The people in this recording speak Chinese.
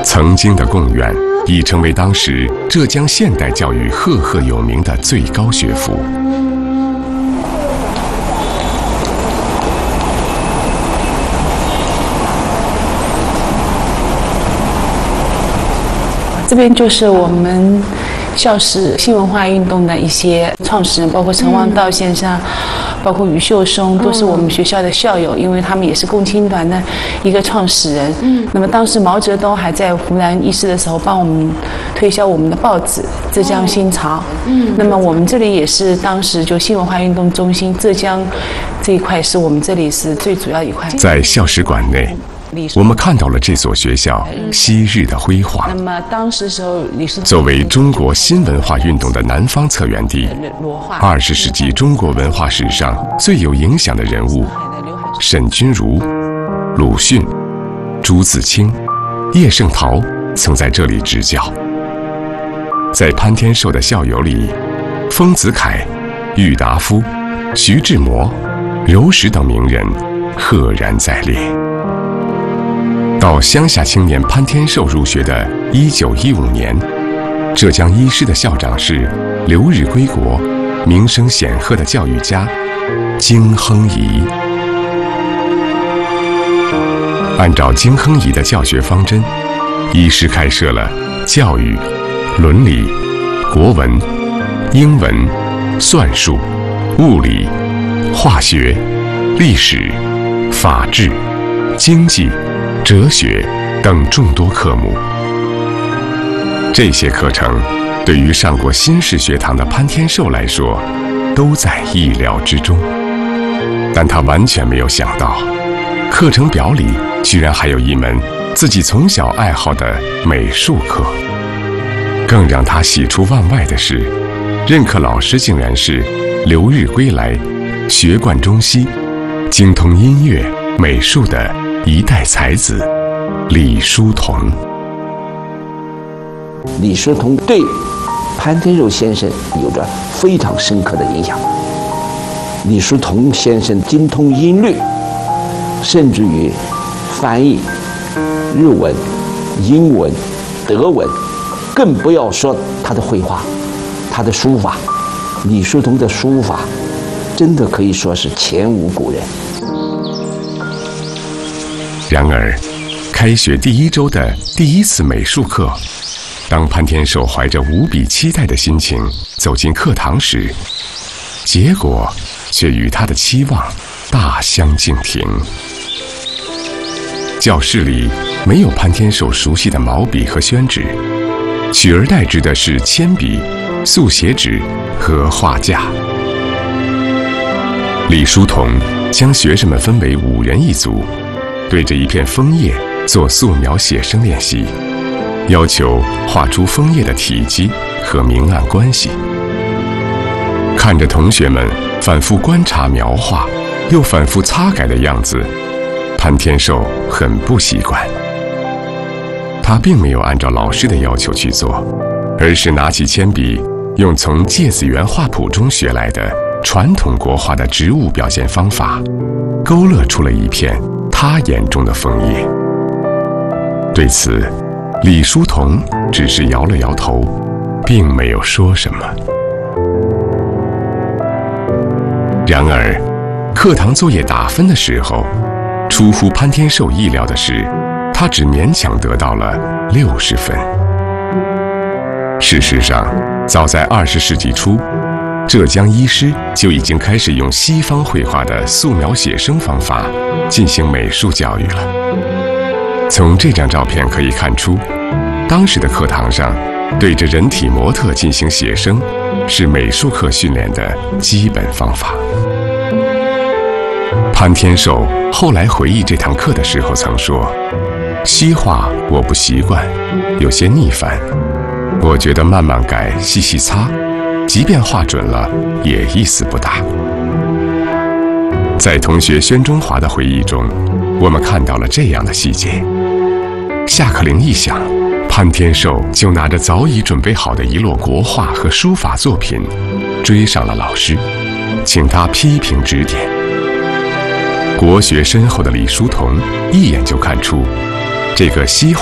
曾经的贡院已成为当时浙江现代教育赫赫有名的最高学府。 这边就是我们校史新文化运动的一些创始人，包括陈王道先生，包括余秀松，都是我们学校的校友，因为他们也是共青团的一个创始人。那么当时毛泽东还在湖南议事的时候，帮我们推销我们的报纸《浙江新潮》。那么我们这里也是当时就新文化运动中心，浙江这一块是我们这里是最主要一块。 在校史馆内，我们看到了这所学校昔日的辉煌。 那么当时时候， 作为中国新文化运动的南方策源地，20世纪中国文化史上最有影响的人物沈钧儒、鲁迅、朱自清、叶圣陶曾在这里执教。在潘天寿的校友里，丰子恺、郁达夫、徐志摩、柔石等名人赫然在列。到乡下青年潘天寿入学的1915年，浙江医师的校长是留日归国、名声显赫的教育家经亨颐。按照经亨颐的教学方针，医师开设了教育、伦理、国文、英文、算术、物理、化学、历史、法治、经济、哲学等众多科目。这些课程对于上过新式学堂的潘天寿来说都在意料之中，但他完全没有想到，课程表里居然还有一门自己从小爱好的美术课。更让他喜出望外的是，任课老师竟然是留日归来、学贯中西、精通音乐、美术的一代才子李叔同。 李叔同对潘天寿先生有着非常深刻的影响。李叔同先生精通音律，甚至于翻译日文、英文、德文，更不要说他的绘画、他的书法。李叔同的书法真的可以说是前无古人。 然而，开学第1周的第1次美术课，当潘天寿怀着无比期待的心情走进课堂时，结果却与他的期望大相径庭。教室里没有潘天寿熟悉的毛笔和宣纸，取而代之的是铅笔、速写纸和画架。李叔同将学生们分为5人一组，对着一片枫叶做素描写生练习，要求画出枫叶的体积和明暗关系。看着同学们反复观察描画又反复擦改的样子，潘天寿很不习惯。他并没有按照老师的要求去做，而是拿起铅笔，用从《芥子园画谱》中学来的传统国画的植物表现方法，勾勒出了一片他眼中的枫叶。对此，李叔同只是摇了摇头，并没有说什么。然而，课堂作业打分的时候，出乎潘天寿意料的是，他只勉强得到了60分。事实上，早在20世纪初，浙江医师就已经开始用西方绘画的素描写生方法进行美术教育了。从这张照片可以看出，当时的课堂上对着人体模特进行写生是美术课训练的基本方法。潘天寿后来回忆这堂课的时候曾说，西画我不习惯，有些逆反，我觉得慢慢改，细细擦，即便画准了也意思不大。在同学宣中华的回忆中，我们看到了这样的细节。下课铃一响，潘天寿就拿着早已准备好的一摞国画和书法作品追上了老师，请他批评指点。国学深厚的李叔同一眼就看出，这个西画